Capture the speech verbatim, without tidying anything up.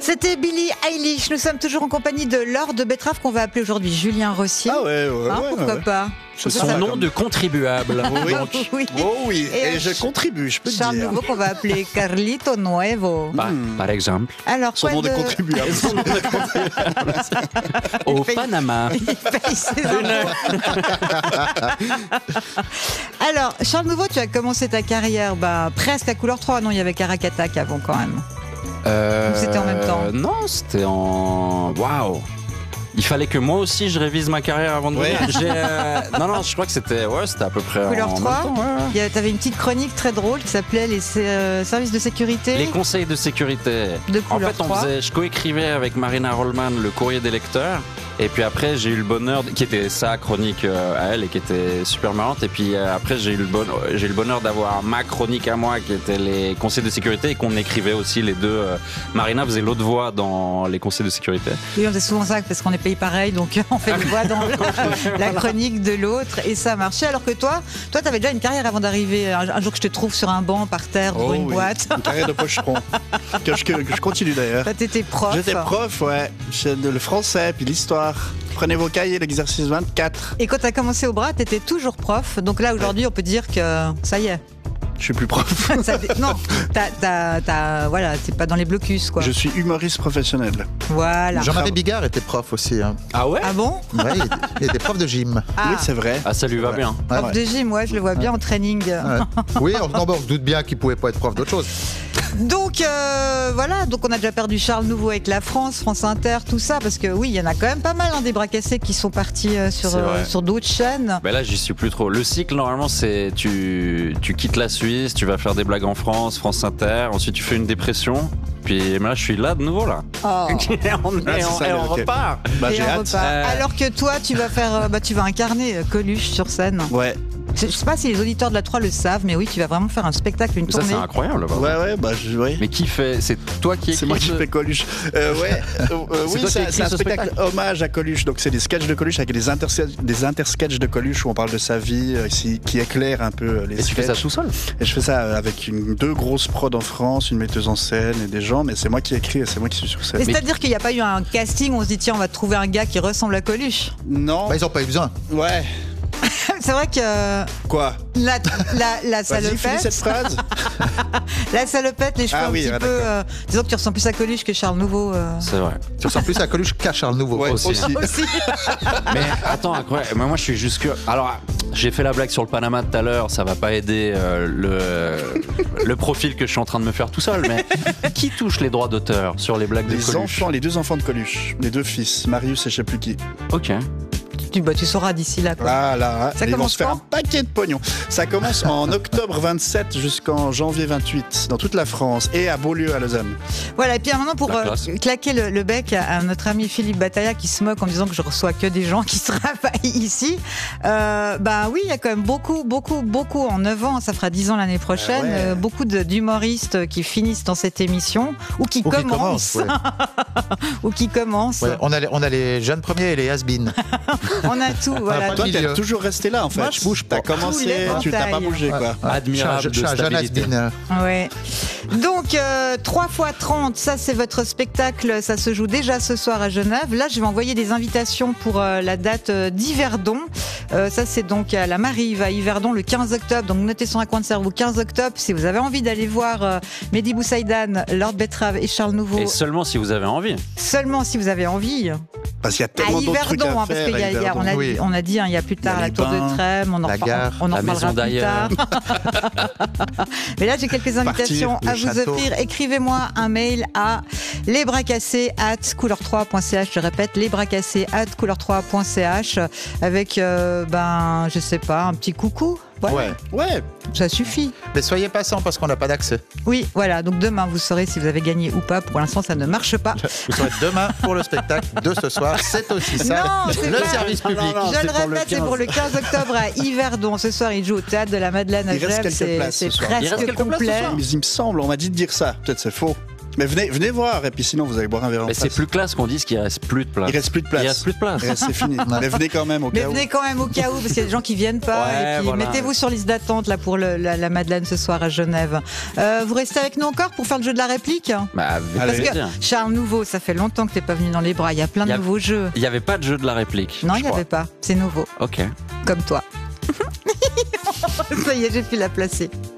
C'était Billie Eilish. Nous sommes toujours en compagnie de Lord de Betrave qu'on va appeler aujourd'hui Julien Rossier. Ah ouais, ouais, hein, ouais. Pourquoi ouais. pas C'est son nom de contribuable. Oui. Oui. Oh oui, et, Et je contribue, je peux te Charles dire. Nouveau qu'on va appeler Carlito Nuevo. Par, par exemple. Alors, Son quoi nom de de... contribuable. Au paye- Panama. Il paye ses impôts. Alors, Charles Nouveau, tu as commencé ta carrière bah, presque à couleur trois. Non, il y avait Caracattac avant quand même. Euh, Ou c'était en même temps? Non, c'était en. Waouh! Il fallait que moi aussi je révise ma carrière avant de Ouais. venir. J'ai, euh, Non, non, je crois que c'était, ouais, c'était à peu près Couleur en trois. même temps, ouais, ouais. Il y a- T'avais une petite chronique très drôle qui s'appelait les euh, services de sécurité Les conseils de sécurité. de En couleur fait, on trois. faisait, je coécrivais avec Marina Rollman le courrier des lecteurs. Et puis après, j'ai eu le bonheur, qui était sa chronique euh, à elle et qui était super marrante. Et puis euh, après, j'ai eu le bon, j'ai eu le bonheur d'avoir ma chronique à moi, qui était les conseils de sécurité, et qu'on écrivait aussi les deux. euh, Marina faisait l'autre voix dans les conseils de sécurité. Oui, on faisait souvent ça parce qu'on est payé pareil, donc on fait une voix dans le- la chronique de l'autre et ça marchait. Alors que toi, toi, t'avais déjà une carrière avant d'arriver. Un, un jour que je te trouve sur un banc par terre devant Oh une oui, boîte. une carrière de pocheron. que, je, que je continue d'ailleurs. Toi, t'étais prof. J'étais prof, ouais. J'ai de- le français, puis l'histoire. Prenez vos cahiers, l'exercice vingt-quatre. Et quand t'as commencé au bras, t'étais toujours prof. Donc là, aujourd'hui, on peut dire que ça y est. Je suis plus prof. Ça dé- non, t'as, t'as, t'as- voilà, t'es pas dans les blocus, quoi. Je suis humoriste professionnel. Voilà. Jean-Marie Bigard était prof aussi. Hein. Ah ouais? Ah bon? Ouais, il, était, il était prof de gym. Ah, Oui, c'est vrai. Ah, ça lui va Ouais. bien. prof Ouais. de gym, ouais, je le vois bien en training. Ouais. Oui, on, non, bon, on se doute bien qu'il pouvait pas être prof d'autre chose. Donc euh, voilà, donc on a déjà perdu Charles Nouveau avec la France, France Inter, tout ça, parce que oui, il y en a quand même pas mal hein, des bras cassés qui sont partis euh, sur, C'est euh, vrai. sur d'autres chaînes. Ben là, j'y suis plus trop. Le cycle, normalement, c'est tu, tu quittes la Suisse, tu vas faire des blagues en France, France Inter, ensuite tu fais une dépression. Puis là, je suis là de nouveau, là. Oh. Et on, Ah, et c'est on- ça, et le- on ok. repart. Bah, Et j'ai on hâte. repart. Euh. Alors que toi, tu vas faire, euh, bah, tu vas incarner euh, Coluche sur scène. Ouais, Je sais pas si les auditeurs de la trois le savent, mais oui, tu vas vraiment faire un spectacle, une Mais ça, tournée. c'est incroyable. bah. ouais, ouais, bah, je, ouais. Mais qui fait? C'est toi qui écris C'est moi qui ce- fais Coluche. Euh, ouais, euh, euh, C'est oui, toi qui c'est écris c'est un ce spectacle hommage à Coluche. Donc, c'est des sketchs de Coluche avec des, intersketchs, des intersketchs de Coluche où on parle de sa vie, euh, ici, qui éclaire un peu euh, les Et tu fais ça sketchs. tout seul? Et je fais ça euh, avec une, deux grosses prods en France, une metteuse en scène et des gens, mais c'est moi qui écris et c'est moi qui suis sur scène. Mais c'est-à-dire qu'il n'y a pas eu un casting où on se dit tiens, on va trouver un gars qui ressemble à Coluche. Non, Bah, ils n'ont pas eu besoin. ouais, C'est vrai que euh, quoi la, la, la Vas-y, finis salopette, cette phrase. la salopette, les cheveux Ah un oui, petit ah, peu. d'accord. euh, disons que tu ressembles plus à Coluche que Charles Nouveau. euh. C'est vrai. Tu ressembles plus à Coluche qu'à Charles Nouveau. Ouais, aussi. aussi. Aussi. Mais attends, incroyable. Mais moi, je suis juste que. Alors, j'ai fait la blague sur le Panama tout à l'heure. Ça va pas aider euh, le le profil que je suis en train de me faire tout seul. Mais qui touche les droits d'auteur sur les blagues de Les Coluche? enfants, les deux enfants de Coluche, les deux fils, Marius et je sais plus qui. Ok. tu, bah, tu sauras d'ici là. Quoi. Ah là, Ça ils vont commence se faire quand un paquet de pognon. Ça commence en octobre vingt-sept jusqu'en janvier vingt-huit dans toute la France et à Beaulieu à Lausanne. Voilà, et puis maintenant pour La euh, classe. claquer le, le bec à, à notre ami Philippe Batailla qui se moque en disant que je reçois que des gens qui travaillent ici. Euh, bah oui, il y a quand même beaucoup, beaucoup, beaucoup en neuf ans, ça fera dix ans l'année prochaine, Ah ouais. euh, beaucoup de- d'humoristes qui finissent dans cette émission ou qui Ou qui commencent. commencent, ouais. ou qui commencent. Ouais, on, a les, on a les jeunes premiers et les has-been. On a tout, voilà. pas Toi, le t'es milieu. toujours resté là en fait. Moi, je bouge pas. T'as Tous commencé, les tu t'as pas batailles. bougé quoi. Admirable Je suis de un- je suis un jeune stabilité. has-been. Ouais. Donc, euh, trois fois trente, ça c'est votre spectacle, ça se joue déjà ce soir à Genève. Là, je vais envoyer des invitations pour euh, la date euh, d'Yverdon. Euh, ça c'est donc à la Marive à Yverdon le quinze octobre. Donc notez sur un coin de cerveau, quinze octobre. Si vous avez envie d'aller voir euh, Mehdi Boussaïdan, Lord Betrave et Charles Nouveau, Et seulement si vous avez envie. seulement si vous avez envie. Parce qu'il y a À tellement d'autres trucs Yverdon, à hein, parce faire. qu'il y a, à il y a- on a Yverdon. Oui. dit, on a dit, hein, il y a plus Il y tard a la les tour de bains, Trême, on en, la reparlera- gare, on en la reparlera maison plus d'ailleurs. tard. Mais là, j'ai quelques invitations Partir, à le vous château. offrir. Écrivez-moi un mail à lesbrascassés arobase couleur trois point c h. Je répète, lesbrascassés arobase couleur trois point c h avec, euh, ben, je sais pas, un petit coucou. Voilà, Ouais. Ouais, ça suffit. Mais soyez patients parce qu'on n'a pas d'accès. Oui, voilà. Donc demain, vous saurez si vous avez gagné ou pas. Pour l'instant, ça ne marche pas. Vous serez demain pour le spectacle de ce soir. C'est aussi ça. Non, c'est le pas- service public. Non, non, Je c'est le pour le répète, c'est pour le quinze octobre à Yverdon. Ce soir, il joue au théâtre de la Madeleine à Il reste Genève. quelques C'est places c'est ce soir. Il reste presque quelques places ce complet. soir mais il me semble, on m'a dit de dire ça. Peut-être c'est faux. Mais venez, venez voir, et puis sinon vous allez boire un verre en Mais face. c'est plus classe qu'on dise qu'il reste plus de place. Il reste plus de place. Il reste plus de place. Il reste- C'est fini. Mais venez quand même au Mais cas où. venez quand même au cas où, parce qu'il y a des gens qui viennent pas. Ouais, et puis voilà. mettez-vous sur liste d'attente là pour le- la, la Madeleine ce soir à Genève. Euh, vous restez avec nous encore pour faire le jeu de la réplique? Bah, avec Parce que plaisir. Charles Nouveau, ça fait longtemps que t'es pas venu dans les bras. Il y a plein de Il y a- nouveaux jeux. Il n'y avait pas de jeu de la réplique. Non, je il n'y crois. avait pas. C'est nouveau, Ok. comme toi. Ça y est, j'ai pu la placer.